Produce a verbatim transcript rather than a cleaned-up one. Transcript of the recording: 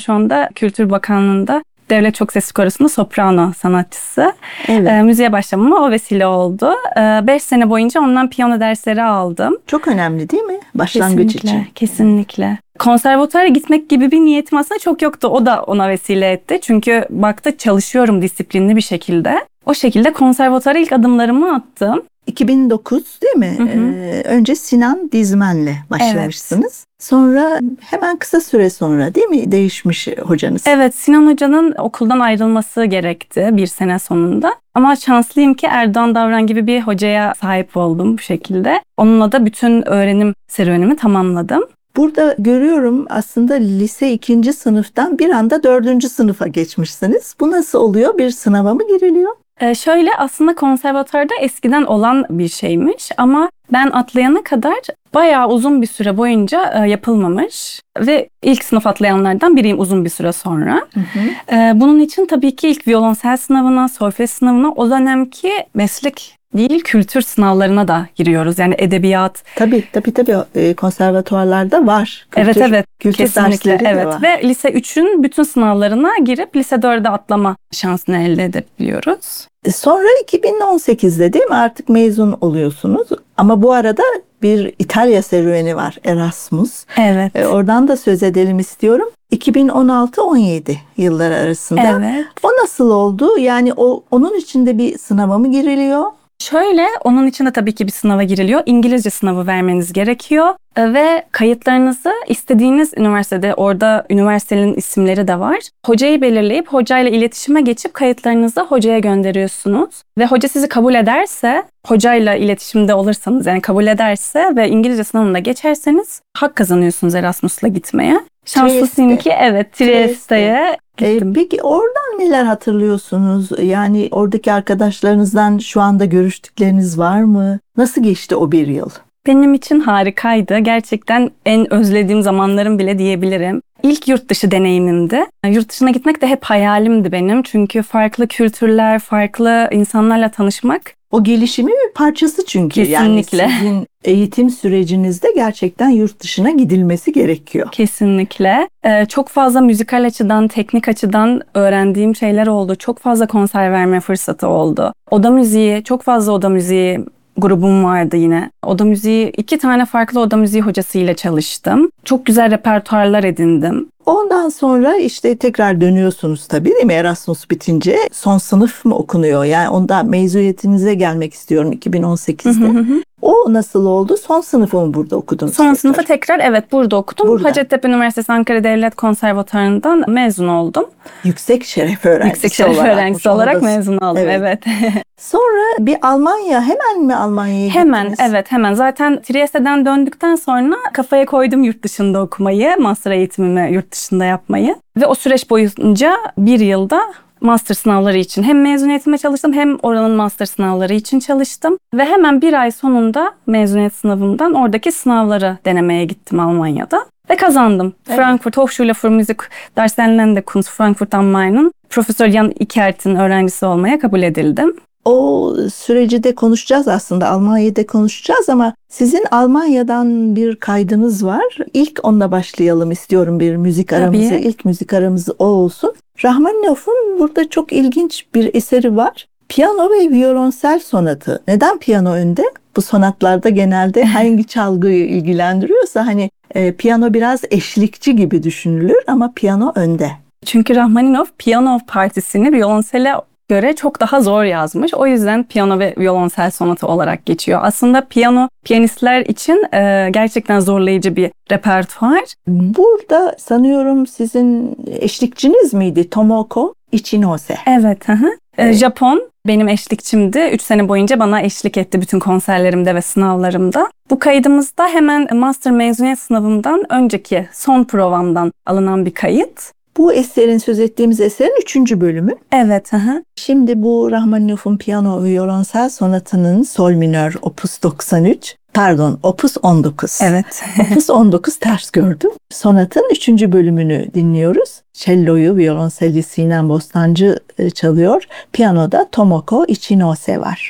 şu anda Kültür Bakanlığı'nda Devlet Çok Sesli Korosu'nda soprano sanatçısı. Evet. E, müziğe başlamama o vesile oldu. E, beş sene boyunca ondan piyano dersleri aldım. Çok önemli değil mi? Başlangıç Kesinlikle, için. kesinlikle. Konservatuara gitmek gibi bir niyetim aslında çok yoktu. O da ona vesile etti. Çünkü baktı çalışıyorum disiplinli bir şekilde. O şekilde konservatuara ilk adımlarımı attım. iki bin dokuz değil mi? Hı hı. Ee, önce Sinan Dizmen'le başlamışsınız. Sonra hemen kısa süre sonra değil mi değişmiş hocanız? Evet, Sinan Hoca'nın okuldan ayrılması gerekti bir sene sonunda. Ama şanslıyım ki Erdoğan Davran gibi bir hocaya sahip oldum bu şekilde. Onunla da bütün öğrenim serüvenimi tamamladım. Burada görüyorum aslında lise ikinci sınıftan bir anda dördüncü sınıfa geçmişsiniz. Bu nasıl oluyor? Bir sınava mı giriliyor? Ee, şöyle aslında konservatuarda eskiden olan bir şeymiş ama ben atlayana kadar bayağı uzun bir süre boyunca e, yapılmamış ve ilk sınıf atlayanlardan biriyim uzun bir süre sonra. Hı hı. E, bunun için tabii ki ilk violonsel sınavına, solfej sınavına, o dönemki meslek değil kültür sınavlarına da giriyoruz. Yani edebiyat. Tabii tabii tabii e, konservatuvarlarda var. Kültür, evet evet kültür kesinlikle dersleri de evet var. Ve lise üçün bütün sınavlarına girip lise dörde atlama şansını elde edebiliyoruz. Sonra iki bin on sekizde değil mi artık mezun oluyorsunuz ama bu arada bir İtalya serüveni var, Erasmus. Evet. E, oradan da söz edelim istiyorum. iki bin on altı on yedi yılları arasında. Evet. O nasıl oldu? Yani o onun içinde bir sınava mı giriliyor? Şöyle, onun için de tabii ki bir sınava giriliyor. İngilizce sınavı vermeniz gerekiyor ve kayıtlarınızı istediğiniz üniversitede, orada üniversitenin isimleri de var. Hocayı belirleyip hocayla iletişime geçip kayıtlarınızı hocaya gönderiyorsunuz. Ve hoca sizi kabul ederse, hocayla iletişimde olursanız yani kabul ederse ve İngilizce sınavında geçerseniz hak kazanıyorsunuz Erasmus'la gitmeye. Şanslısın ki evet Trieste'ye gittim. Ee, peki oradan neler hatırlıyorsunuz? Yani oradaki arkadaşlarınızdan şu anda görüştükleriniz var mı? Nasıl geçti o bir yıl? Benim için harikaydı. Gerçekten en özlediğim zamanlarım bile diyebilirim. İlk yurt dışı deneyimimdi. Yurt dışına gitmek de hep hayalimdi benim. Çünkü farklı kültürler, farklı insanlarla tanışmak. O gelişimin bir parçası çünkü. Kesinlikle. Yani sizin eğitim sürecinizde gerçekten yurt dışına gidilmesi gerekiyor. Kesinlikle. Ee, çok fazla müzikal açıdan, teknik açıdan öğrendiğim şeyler oldu. Çok fazla konser verme fırsatı oldu. Oda müziği, çok fazla oda müziği grubum vardı yine. Oda müziği, iki tane farklı oda müziği hocasıyla çalıştım. Çok güzel repertuarlar edindim. Ondan sonra işte tekrar dönüyorsunuz tabii değil mi? Erasmus bitince son sınıf mı okunuyor? Yani onda mezuniyetinize gelmek istiyorum iki bin on sekizde. Hı hı hı. O nasıl oldu? Son sınıfı mı burada okudunuz? Son tekrar? sınıfa tekrar evet burada okudum. Burada. Hacettepe Üniversitesi Ankara Devlet Konservatuarı'ndan mezun oldum. Yüksek şeref öğrencisi Yüksek şeref olarak. öğrencisi olarak mezun oldum. Evet. Evet. Sonra bir Almanya, hemen mi Almanya'ya Hemen gittiniz? evet hemen. Zaten Trieste'den döndükten sonra kafaya koydum yurt dışında okumayı, master eğitimimi yurt dışında yapmayı. Ve o süreç boyunca bir yılda master sınavları için hem mezuniyetime çalıştım hem oranın master sınavları için çalıştım. Ve hemen bir ay sonunda mezuniyet sınavından oradaki sınavları denemeye gittim Almanya'da. Ve kazandım. Evet. Frankfurt Hochschule für Musik Darstellende Kunst Frankfurt am Main'ın Profesör Jan Ikert'in öğrencisi olmaya kabul edildim. O süreci de konuşacağız aslında. Almanya'da konuşacağız ama sizin Almanya'dan bir kaydınız var. İlk onunla başlayalım istiyorum bir müzik aramızı. Tabii. İlk müzik aramız o olsun. Rahmaninov'un burada çok ilginç bir eseri var. Piyano ve violonsel sonatı. Neden piyano önde? Bu sonatlarda genelde hangi çalgıyı ilgilendiriyorsa hani e, piyano biraz eşlikçi gibi düşünülür ama piyano önde. Çünkü Rahmaninov piyano partisini violonsele göre çok daha zor yazmış. O yüzden piyano ve violonsel sonatı olarak geçiyor. Aslında piyano piyanistler için e, gerçekten zorlayıcı bir repertuar. Burada sanıyorum sizin eşlikçiniz miydi? Tomoko Ichinose. Evet. Hı hı. E, Japon benim eşlikçimdi. Üç sene boyunca bana eşlik etti bütün konserlerimde ve sınavlarımda. Bu kaydımızda hemen master mezuniyet sınavımdan önceki son provamdan alınan bir kayıt. Bu eserin, söz ettiğimiz eserin üçüncü bölümü. Evet. Hı hı. Şimdi bu Rahmaninov'un piyano ve violonsel sonatının sol minör opus doksan üç, pardon opus on dokuz. Evet. opus on dokuz ters gördüm. Sonatın üçüncü bölümünü dinliyoruz. Cello'yu violonseli Sinem Bostancı çalıyor. Piyanoda Tomoko Ichinose var.